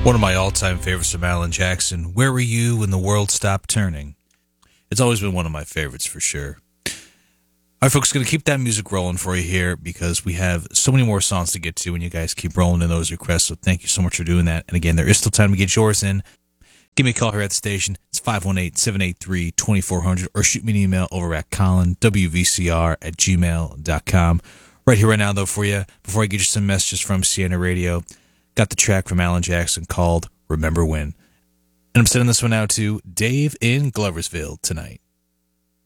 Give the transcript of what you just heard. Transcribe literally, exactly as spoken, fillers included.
One of my all-time favorites from Alan Jackson, Where Were You When the World Stopped Turning? It's always been one of my favorites for sure. All right, folks, going to keep that music rolling for you here because we have so many more songs to get to and you guys keep rolling in those requests, so thank you so much for doing that. And again, there is still time to get yours in. Give me a call here at the station. It's five one eight, seven eight three, two four zero zero or shoot me an email over at colin w v c r at gmail dot com. Right here, right now, though, for you, before I get you some messages from Sienna Radio, got the track from Alan Jackson called Remember When. And I'm sending this one out to Dave in Gloversville tonight.